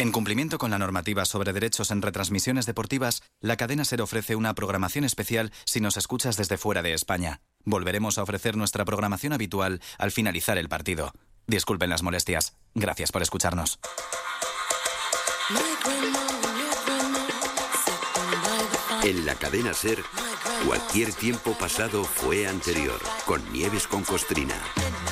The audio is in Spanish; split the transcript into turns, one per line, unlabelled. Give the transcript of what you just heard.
En cumplimiento con la normativa sobre derechos en retransmisiones deportivas, la cadena SER ofrece una programación especial si nos escuchas desde fuera de España. Volveremos a ofrecer nuestra programación habitual al finalizar el partido. Disculpen las molestias. Gracias por escucharnos.
En la cadena SER, cualquier tiempo pasado fue anterior, con Nieves con Costrina.